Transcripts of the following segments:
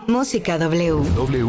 Música W.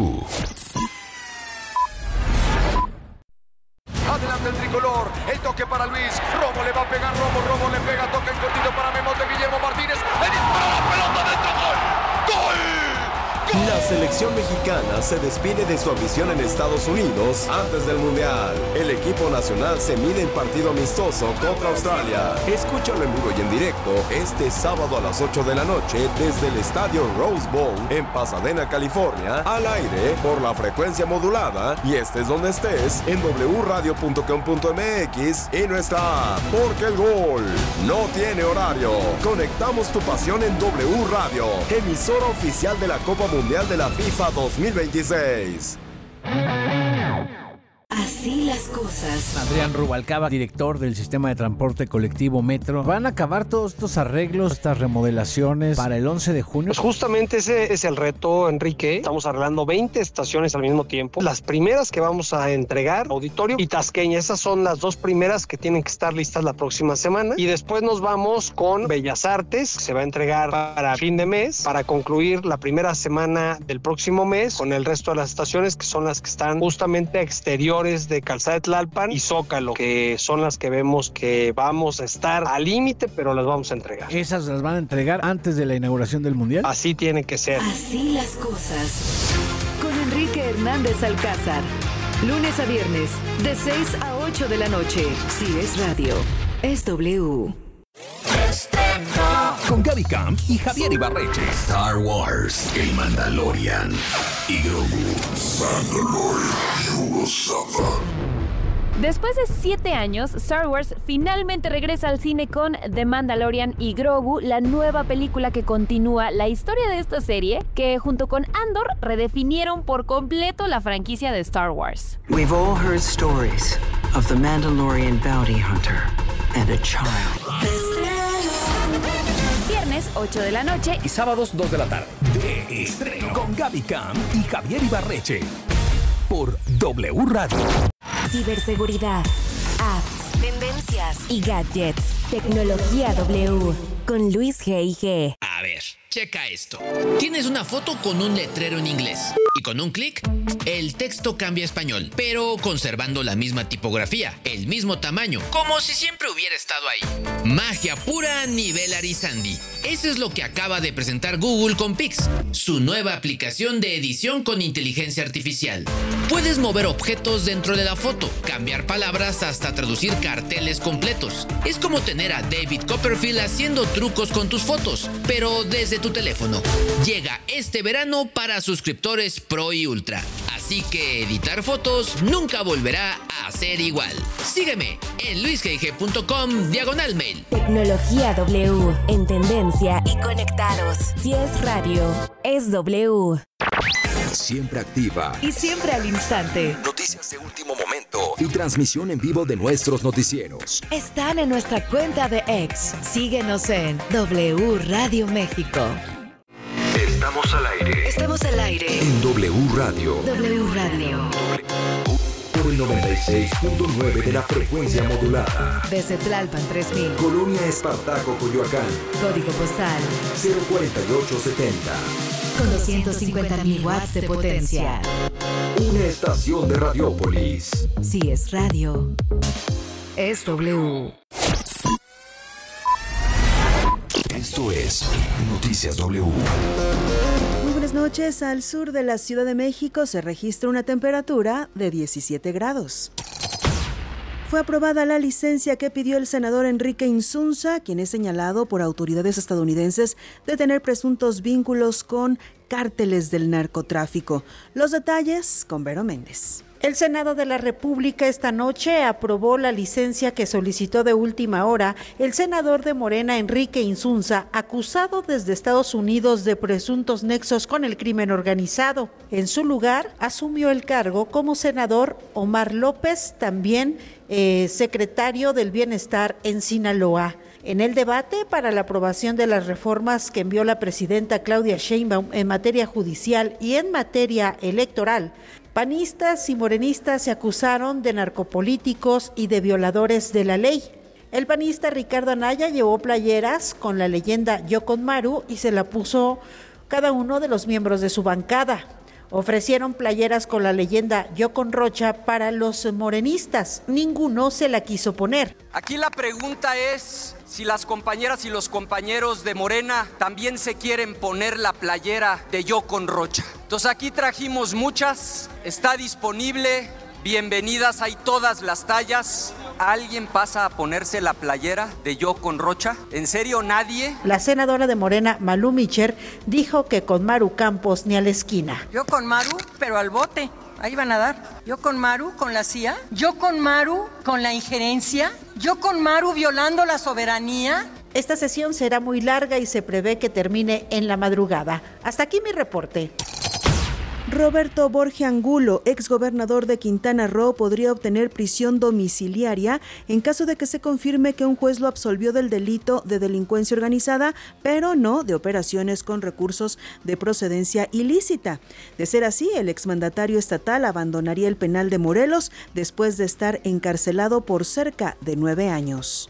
Adelante el tricolor, el toque para Luis, Romo le va a pegar, Romo le pega, toque encondido para Memo de Guillermo Martínez, le dispara la pelota dentro, ¡gol! La selección mexicana se despide de su afición en Estados Unidos antes del Mundial. El equipo nacional se mide en partido amistoso contra Australia. Escúchalo en vivo y en directo este sábado a las 8 de la noche desde el estadio Rose Bowl en Pasadena, California, al aire por la frecuencia modulada y estés donde estés en wradio.com.mx y nuestra app, porque el gol no tiene horario. Conectamos tu pasión en W Radio, emisora oficial de la Copa Mundial de la FIFA 2026. Así las cosas. Adrián Rubalcaba, director del sistema de transporte colectivo Metro. ¿Van a acabar todos estos arreglos, estas remodelaciones para el 11 de junio? Pues justamente ese es el reto, Enrique. Estamos arreglando 20 estaciones al mismo tiempo. Las primeras que vamos a entregar, Auditorio y Tasqueña, esas son las dos primeras que tienen que estar listas la próxima semana. Y después nos vamos con Bellas Artes, que se va a entregar para fin de mes, para concluir la primera semana del próximo mes con el resto de las estaciones, que son las que están justamente exteriores de Calzada de Tlalpan y Zócalo, que son las que vemos que vamos a estar al límite, pero las vamos a entregar. ¿Esas las van a entregar antes de la inauguración del Mundial? Así tiene que ser. Así las cosas. Con Enrique Hernández Alcázar. Lunes a viernes, de 6 a 8 de la noche. Si es radio, es W. Con Gaby Camp y Javier Ibarreche. Star Wars, el Mandalorian y Grogu. Después de 7 años, Star Wars finalmente regresa al cine con The Mandalorian y Grogu, la nueva película que continúa la historia de esta serie, que junto con Andor redefinieron por completo la franquicia de Star Wars. We've all heard stories of the Mandalorian bounty hunter and a child. Viernes 8 de la noche y sábados 2 de la tarde. De estreno con Gaby Camp y Javier Ibarreche. Por W Radio. Ciberseguridad, apps, tendencias y gadgets. Tecnología W con Luis G.I.G. A ver, checa esto. Tienes una foto con un letrero en inglés y con un clic, el texto cambia a español, pero conservando la misma tipografía, el mismo tamaño, como si siempre hubiera estado ahí. Magia pura nivel Arizandi. Eso es lo que acaba de presentar Google con Pix, su nueva aplicación de edición con inteligencia artificial. Puedes mover objetos dentro de la foto, cambiar palabras hasta traducir carteles completos. Es como tener a David Copperfield haciendo trucos con tus fotos, pero desde tu teléfono. Llega este verano para suscriptores Pro y Ultra. Así que editar fotos nunca volverá a ser igual. Sígueme en luisgg.com/mail. Tecnología W en tendencia y conectados. Si es radio, es W. Siempre activa Y siempre al instante. Noticias de último momento y transmisión en vivo de nuestros noticieros. Están en nuestra cuenta de X. Síguenos en W Radio México. Estamos al aire. Estamos al aire. En W Radio. W Radio. Por el 96.9 de la frecuencia modulada. Desde Tlalpan 3000. Colonia Espartaco, Coyoacán. Código postal 04870. con 250.000 watts de potencia. Una estación de Radiópolis. Si es radio, es W. Esto es Noticias W. Muy buenas noches. Al sur de la Ciudad de México se registra una temperatura de 17 grados. Fue aprobada la licencia que pidió el senador Enrique Insunza, quien es señalado por autoridades estadounidenses de tener presuntos vínculos con cárteles del narcotráfico. Los detalles con Vero Méndez. El Senado de la República esta noche aprobó la licencia que solicitó de última hora el senador de Morena, Enrique Insunza, acusado desde Estados Unidos de presuntos nexos con el crimen organizado. En su lugar, asumió el cargo como senador Omar López, también secretario del Bienestar en Sinaloa. En el debate para la aprobación de las reformas que envió la presidenta Claudia Sheinbaum en materia judicial y en materia electoral, panistas y morenistas se acusaron de narcopolíticos y de violadores de la ley. El panista Ricardo Anaya llevó playeras con la leyenda Yo con Maru y se la puso cada uno de los miembros de su bancada. Ofrecieron playeras con la leyenda Yo con Rocha para los morenistas. Ninguno se la quiso poner. Aquí la pregunta es si las compañeras y los compañeros de Morena también se quieren poner la playera de Yo con Rocha. Entonces aquí trajimos muchas, está disponible, bienvenidas, hay todas las tallas. ¿Alguien pasa a ponerse la playera de Yo con Rocha? ¿En serio nadie? La senadora de Morena, Malú Micher, dijo que con Maru Campos ni a la esquina. Yo con Maru, pero al bote. Ahí van a dar. Yo con Maru, con la CIA. Yo con Maru, con la injerencia. Yo con Maru, violando la soberanía. Esta sesión será muy larga y se prevé que termine en la madrugada. Hasta aquí mi reporte. Roberto Borge Angulo, exgobernador de Quintana Roo, podría obtener prisión domiciliaria en caso de que se confirme que un juez lo absolvió del delito de delincuencia organizada, pero no de operaciones con recursos de procedencia ilícita. De ser así, el exmandatario estatal abandonaría el penal de Morelos después de estar encarcelado por cerca de 9 años.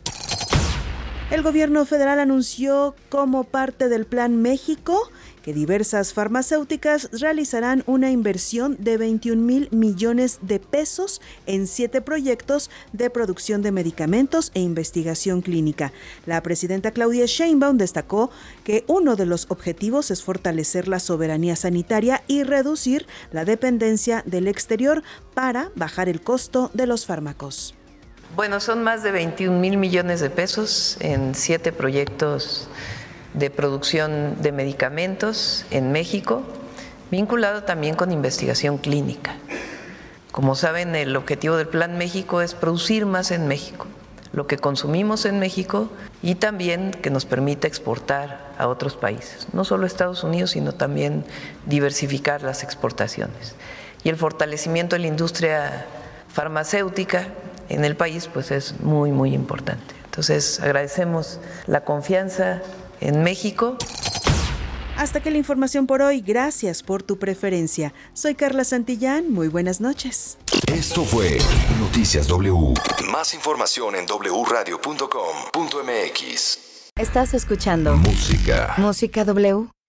El gobierno federal anunció como parte del Plan México que diversas farmacéuticas realizarán una inversión de 21,000 millones de pesos en 7 proyectos de producción de medicamentos e investigación clínica. La presidenta Claudia Sheinbaum destacó que uno de los objetivos es fortalecer la soberanía sanitaria y reducir la dependencia del exterior para bajar el costo de los fármacos. Bueno, son más de 21,000 millones de pesos en 7 proyectos de producción de medicamentos en México, vinculado también con investigación clínica. Como saben, el objetivo del Plan México es producir más en México, lo que consumimos en México y también que nos permita exportar a otros países, no solo a Estados Unidos, sino también diversificar las exportaciones. Y el fortalecimiento de la industria farmacéutica en el país pues es muy, muy importante. Entonces agradecemos la confianza en México. Hasta aquí la información por hoy. Gracias por tu preferencia. Soy Carla Santillán. Muy buenas noches. Esto fue Noticias W. Más información en wradio.com.mx. Estás escuchando Música W.